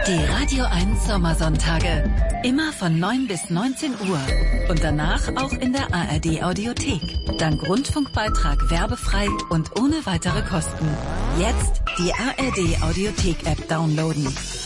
Die Radio 1 Sommersonntage. Immer von 9 bis 19 Uhr. Und danach auch in der ARD Audiothek. Dank Rundfunkbeitrag werbefrei und ohne weitere Kosten. Jetzt die ARD Audiothek App downloaden.